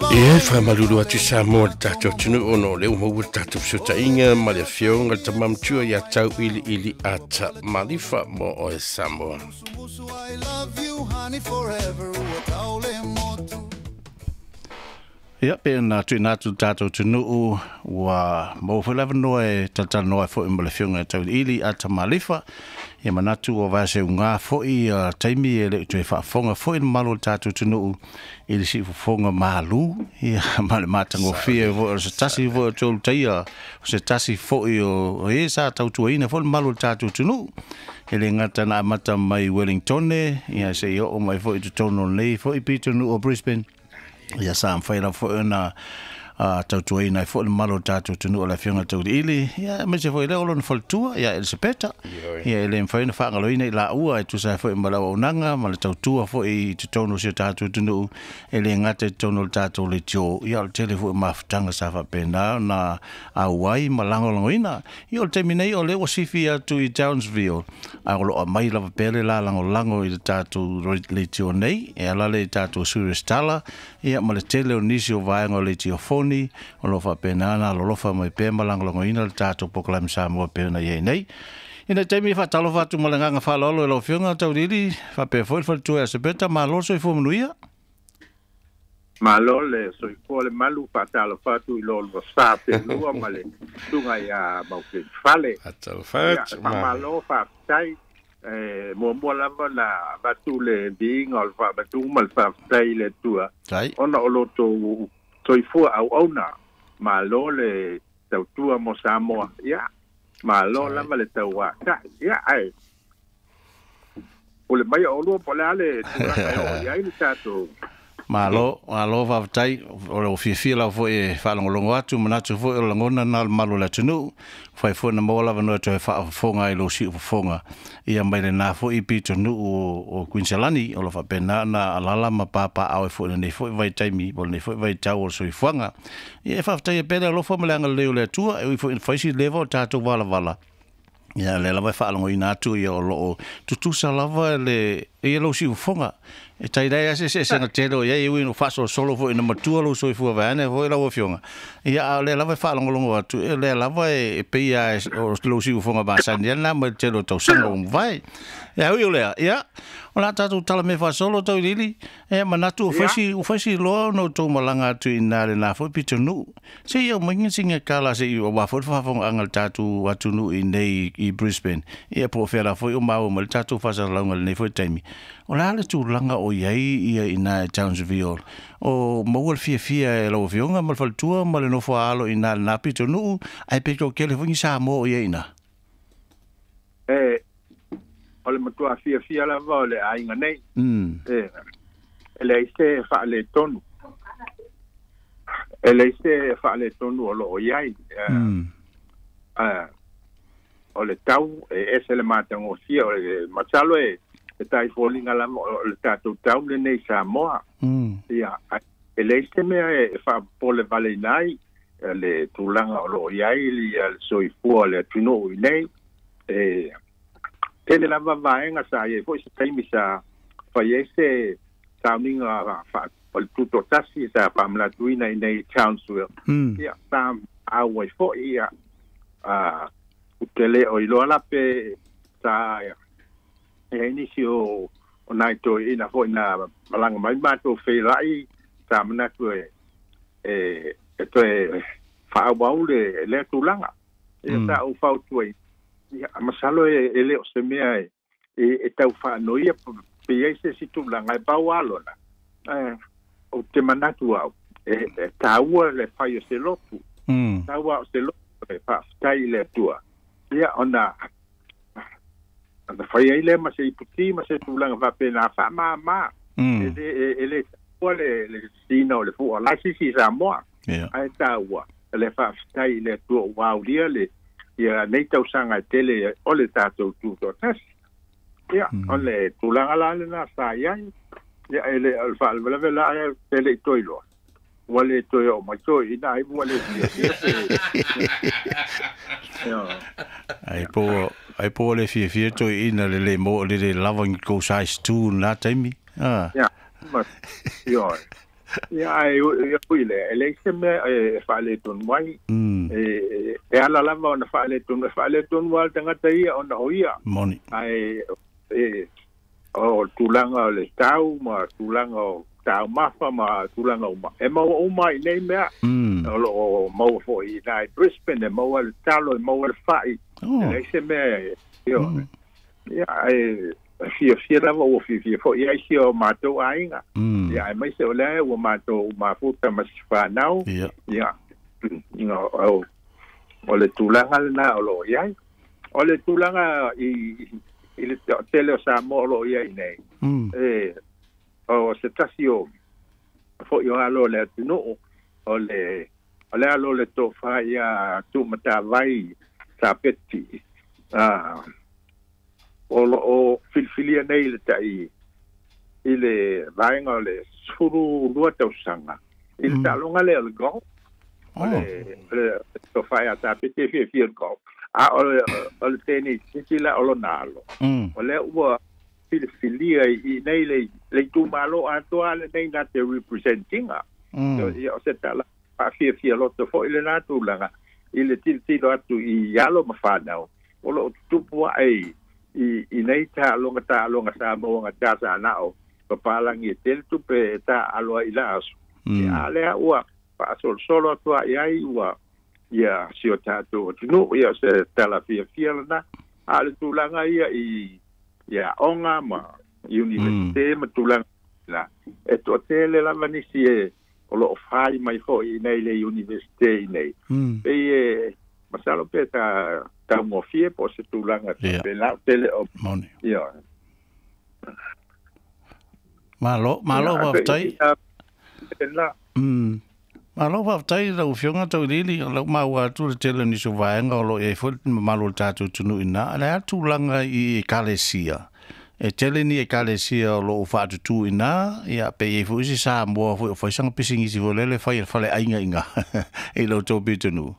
E fa malulu atu sa mo tato tunu ono le mo tato suta inga malia fionga tamam tua ya tau ili ata malifa mo o Samoa. I love you honey forever Ia pe na tu tato tunu wa mo fulava no e tata no fo i malia fionga tau ili ata malifa. Ia manatu o vase unga fo i taimi ele tu fa fonga fo i malo tato tunu ili si fonga malu ia male matango fie vo se tasi vo tol taia se tasi fo i o esa tau tu ina fo malo tato tunu ele ngata na mata mai Wellington ia se yo o mai fo i tono nei fo i pitonu o Brisbane ia sa faila fo na tau tuai nai fo le malo tatu tunu o la fionga tau ili ia me se fo ile olon faltua ia el sepeta ia ele mfaina fa ngaloina la ua tu sa fo mbala onanga mal tau tua fo i tono se tatu tunu ele ngate tono tatu le tio ia le telefo maftanga sa fa pena na awai malango langoina ia le terminei o le wasifia tu i Townsville a lo mai la pele la lango i tatu le tio nei ia la le tatu surestala ia mal tele o nisio vaengo le tio o lo fa penana lo fa mai pe malango ina le tato poklam sa mo pe na ye nei ina temi fa talo fa tu malanga fa lo lo fionga tau dili fa pe foi fa tu se beta ma lo so fo mnuia ma lo le so fo le malu fa talo fa tu lo sa pe lo male tunga ya ma ke fale atalo fa ma lo fa tai mo la na ba tu le ding al fa ba tu mal fa tai le tua ona lo to toi fua au na ma lo le tau tua mo Samoa ia ma lo la ma le tau wa ia ai o le mai o lo po le tua ia i tato malo va tai o fi la fo e fa longo atu manatu fo o ngona na malo la tunu fai fo na mola va no to fa fonga i lo si fonga ia mai le na fo i pito nu o Queensland o lo fa pena na alala ma papa au fo ne fo vai taimi o ne fo vai tau o so i fonga ia fa tai pele lo fo mlanga le tua e fo fa si levo tato vala ia le lava fa longo ina tu ia o lo tu sa lava le e lo si fonga e tai dai se na telo ia i no fa solo fo ina matua lo so i fu va ne vo la vo fionga ia le lava fa longo atu le lava e pe ia o lo si fonga ba sa ni na ma telo to sango vai ia o le ia o la tatu tala me fa solo to lili e manatu o fasi lo no to malanga tu ina le na fo pitonu se ia mo ngi singa kala se o ba fo fa fonga angal tatu watu nu i nei i Brisbane ia po fera fo o mau mal tatu fa sa longa le fo taimi o la le tu langa o iai ia ina Townsville o mo fia e lo fionga mal fal tua mal no fo alo ina na pitonu ai pe ko kele fo ni sa mo ia ina o le matua fia la va le ainga nei ele se fa le tonu o lo iai o le tau e se le matango sia o le machalo e tai falling ala o le tatu tau le nei Samoa ia ele se me e fa pole vale nai le tulanga o lo iai li al soifua le tuno nei tele la vaenga sa ye foi se taimi sa fa yese tauninga fa o tuto tasi sa pa mla tuina nei Townsville ia tam au fo ia utele o ilo ala pe sa inicio o naito ina fo ina malanga mai mato fe lai sa mna tu e fa au le tulanga ia sa o fa tu ia masalo ele o se mea e tau fa noia pe ese situ langa e bawalo na o te manatu au taua le fai se lotu taua se lotu e fa stai le tua ia ona ana fai ele ma se iputi ma se tu langa va pena fa ma ele le sino le fu la si sa mo ai taua le fa stai le tua wow dia le ia nei tau sanga tele o le tatou tuto tas ia o le tulanga la na sa ia ele alfa vela tele toilo wale toyo ma to ina ai wale ai po le fie to ina le mo le loving go size 2 na taimi ma yo ia ai le election me fa le ton mai ala lava ona fa le ton wal tanga tai ona oia moni ai o tulanga le tau ma tulanga tau mafa ma tulanga uma e mau uma nei me o mau fo i dai Brisbane mau al talo mau al fai election me yo ia ai fia lava o fia fo ia si o mato ainga ia mai se ole o mato ma futa mas fa now ia no o le tulanga na o lo ia o le tulanga i le tele sa mo lo ia nei o se tasio fo yo alo le no o le alo le to fa ia tu mata vai sa peti o filfilia nei le tai ile vainga le suru lua tau sanga ile talonga le go le to fai ata pete fi go o le teni sila o lo nalo o le ua filfilia i nei le tu malo atua le nei na te representing o se tala pa fi lo to fo ile na tu langa ile tilo atu i yalo mafadao o lo tupu ai i nei ta longa sa mo nga ta sa na o papalang i tel tu pe ta alo ila asu ale ua pa solo to ai ua ia sio ta to no ia se tala fia na ale tu langa ia onga ma universite ma tu langa la e to tele la vanisi o lo fai mai fo i nei le universite nei e masalo pe ta mo fie po se tu langa pe la tele o moni ia malo va tai malo va tai la ufionga tau lili la ma wa tu tele ni so vaenga lo e fo malo tatu tunu ina la tu langa i kalesia e tele ni e kalesia lo fa tu ina ia pe e fo si sa mo fo sang pisingi si volele fa le ainga inga e lo to bitunu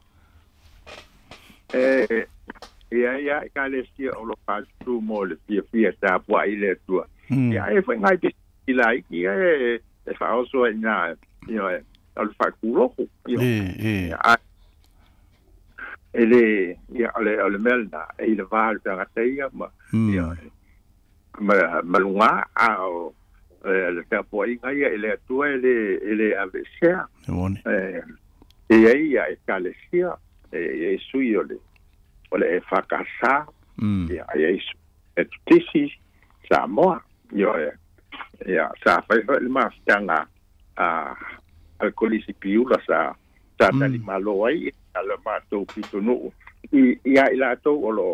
ia kalesia o lo fa tu mo le fia ta po ile tu ia e foi ngai like e fa also na al fa culo ele ia ale melda ele va ta teia ma malunga o le tapo inga ele tu ele avesea ia kalesia e suio le fa casa ia e tisi sa mo ia sa fai le mastanga alkolisi piula sa tali malo ai ala mato pitonu ia ila to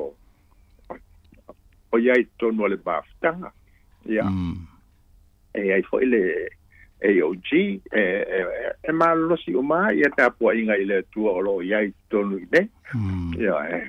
o ia to no le mastanga ia ai foi le AOG e malo si uma ia ta po inga ile tu o ia to no ide ia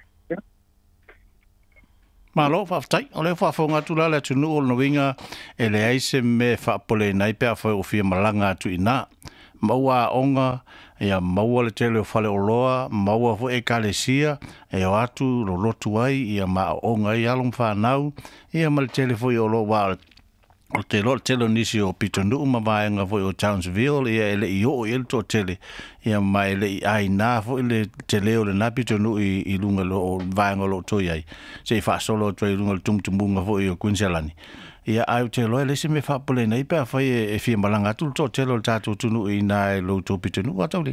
malo fa tai o le fa fonga tu la tu no no winga e le aise me fa pole nai pe fa o fia malanga tu ina maua onga ia maua le tele o fale o loa maua fo e kalesia e o atu lo lotu ai ia ma onga ia long fa nau ia mal tele fo o lo wa o tele nisi o pitonu ma vaenga fo o Townsville ia ele i o el to tele ia mai le ai na fo le tele o le na pitonu i lunga lo vaenga lo to ai se fa solo to i lunga tumtumunga fo i o Queensland ia ai te lo le se me fa pole nei pa fa e fi malanga tu to tele tatu tunu i na lo to pitonu wa tau le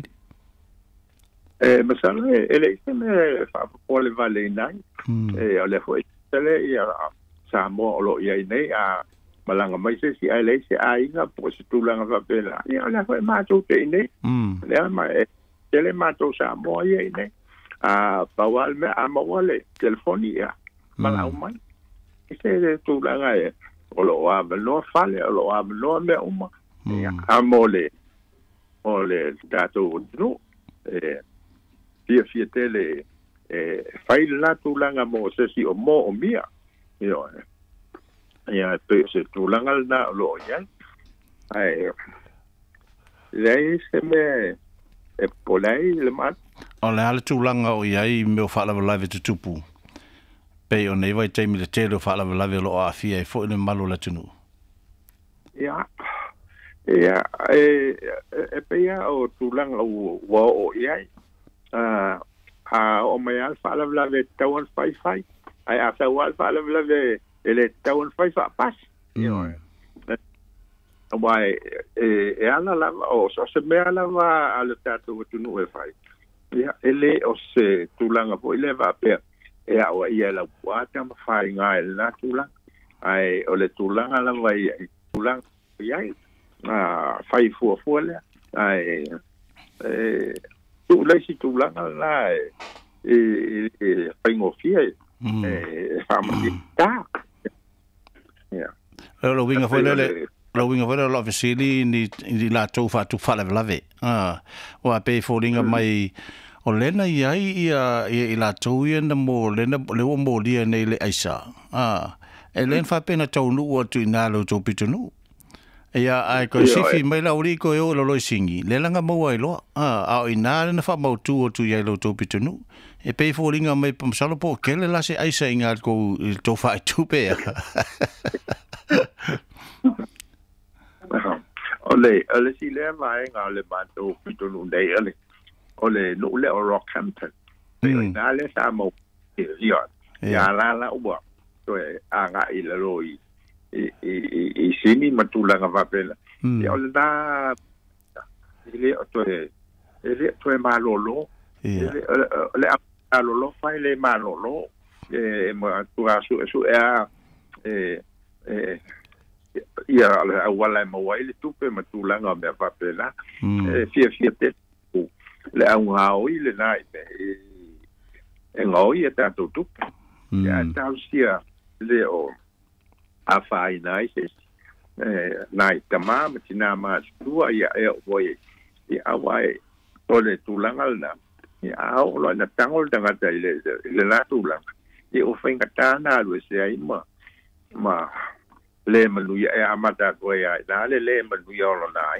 masala ele se me fa pole vale nai ole fo tele ia sa mo lo ia nei a malanga mai se si ai se ai nga po se tu langa va pela ia la fa ma tu te nei le ma tele ma tu sa mo ia nei a pawal me a mo wale telefonia mala umai se tu langa o lo a no fale o lo a no me uma a mole ole dato no fia tele fai la tu langa mo se si o mo o mia io ia pe se tu langa na lo ia ai lei se me e polai le mat o le ala tu langa o ia i me o fa la live tu tupu pe o nei vai taimi le tele o fa la live lo a fia e fo le malo la tunu ia ia pea o tulanga o iai o mai al fa la ve tawan fai ai a sa wal fa la ve ele tawan fai fa pas Wai ana la o so se me ala va al tatu tunu e fai. Ya ele o se tulanga po ele va pe e a o ia la wata ma fai nga la tulanga. Ai o le tulanga la vai tulanga ia fai fu le ai tu le si tulanga la fai ngo fie fa ma ta. Ya. Lo winga foi le Lo winga wera lo fesili ni la tau fa tu fala lave. O a pe foringa mai o lena i la tau ia na mo lena le o mo dia nei le aisa. E len fa pena tau nu o tu na lo tau pitunu. E ai ko sifi mai la uri ko o lo singi. Le langa mo ai lo. A o ina na fa mau tu o tu ia lo tau pitunu. E pe foringa mai pamsalo po kele la se aisa inga ko to fa tu pe. Ole si le mai nga le bato pito no dei ole no le Rockhampton na le sa mo ya la ubo to anga ile roi i sini matula nga vapela ya ole da ile to malolo le alolo fai le malolo mo tu asu ia ala wala mo wai le tupe matulanga me papela fia te le au ngau ile nai e ngoi ta tu ya ta sia le o afai nai se nai tamam tina ma tu ia e voi ia awai ole tulanga na ia au lo na tangol tanga ile na tulanga e o fenga tana lo se ai ma le maluia e amata ko ia na le maluia lo nai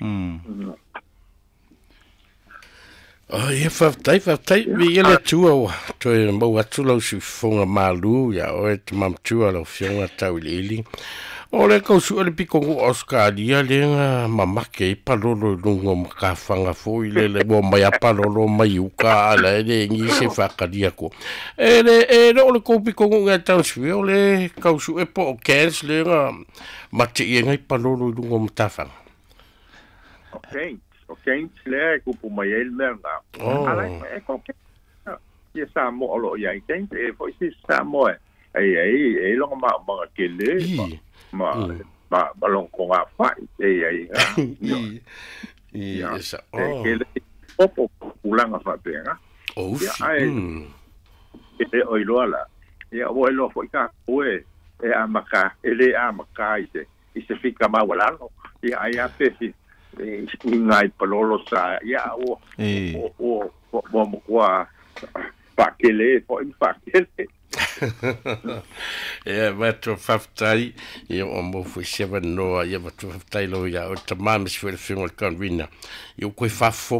ia whaftai mi ele tua to e mau atu lau si fonga malu ia o e te mamtua lau fionga tau ili o le kausu ele pikongu Australia le nga mamake i palolo lungo makawhanga fo i le mo mai a palolo mai uka ala ele ngi se whakaria ko e le o le kou pikongu ngā tansui o le kausu e po o Cairns le nga mate i ngai palolo lungo matawhanga Okay, le kupu mai el merda. Ala e ko ye sa mo lo ya iten e foi si sa mo e lo ma kele ma long ko nga fa sa kele popo ulanga fa pega. E oi lo ala. Ya o lo foi ka e amaka ele amaka ise fica ma wala no. Ya ai pe ngai palolo sa ya o kwa pakele po pakele mato faftai o mo fu seven no ia mato faftai lo ia o tamam se foi fingal kan vina eu coi fafo